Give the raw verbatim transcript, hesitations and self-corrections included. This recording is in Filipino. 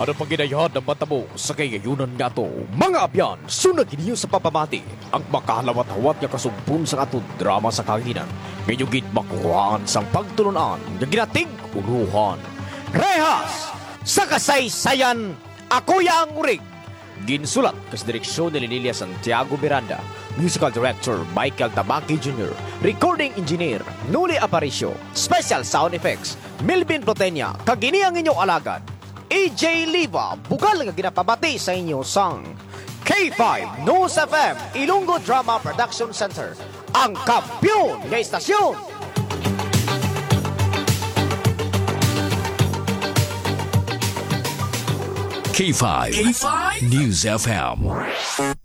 Ano pang ginayad ng matabo sa kayayunan nga to? Mga abyan, sunod giniyo sa papamati ang makahalawat-hawat nga kasumpon sa atong drama sa kahinan. Ngayon gid makuhaan sang pagtulunan nga ginatig unuhan. Rehas! Sa kasaysayan, ako ya ang urig. Ginsulat kas direksyon ni Lilia Santiago Miranda, Musical Director Michael Tabaki Junior, Recording Engineer Nuli Aparicio, Special Sound Effects Melvin Plotenia, kagini ang inyong alagad A J Liva, bugal nga ginapabati sa inyo sang K five News F M Ilonggo Drama Production Center, ang kampiyon nga istasyon. K five News F M.